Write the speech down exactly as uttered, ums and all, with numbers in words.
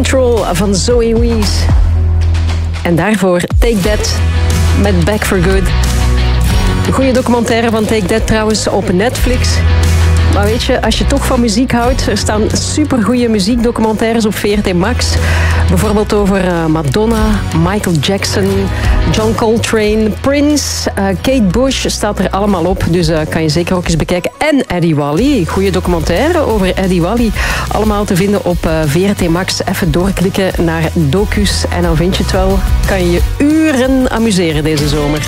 Control van Zoe Wees. En daarvoor Take That met Back for Good. Een goede documentaire van Take That trouwens op Netflix. Maar weet je, als je toch van muziek houdt, er staan supergoeie muziekdocumentaires op V R T Max. Bijvoorbeeld over uh, Madonna, Michael Jackson, John Coltrane, Prince, uh, Kate Bush staat er allemaal op. Dus uh, kan je zeker ook eens bekijken. En Eddie Wally, goede documentaire over Eddie Wally. Allemaal te vinden op uh, V R T Max. Even doorklikken naar docus en dan vind je het wel. Kan je je uren amuseren deze zomer.